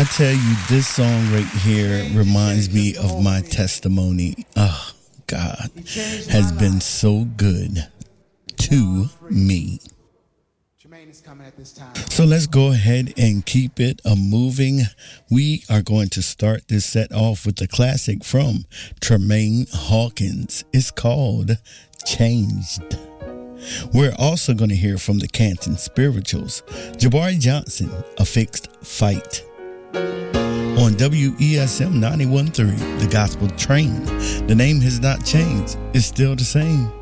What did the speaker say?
I tell you, this song right here reminds me of my testimony. Oh, God has been so good to me. So let's go ahead and keep it moving. We are going to start this set off with the classic from Tremaine Hawkins. It's called Changed. We're also going to hear from the Canton Spirituals, Jabari Johnson, A Fixed Fight. On WESM 91.3, The Gospel Train. The name has not changed. It's still the same.